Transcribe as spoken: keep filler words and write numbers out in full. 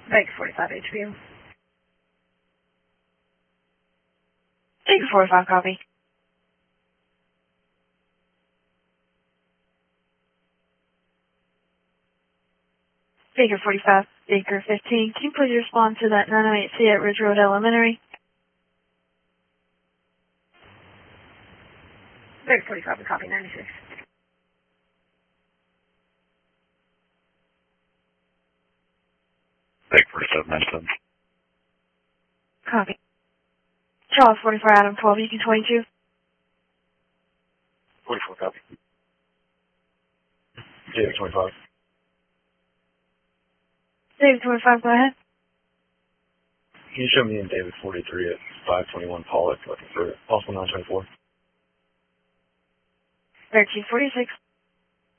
Baker forty-five H B O. Baker forty-five, copy. Baker forty-five, Baker fifteen. Can you please respond to that nine oh eight C at Ridge Road Elementary? Baker forty-five, copy ninety-six. Baker forty-seven, ninety-seven. Copy. Charles forty-four, Adam twelve, Eaton twenty-two. forty-four, copy. David twenty-five. David twenty-five, go ahead. Can you show me in David forty-three at five twenty-one Pollock looking for possible nine twenty-four? thirteen forty-six.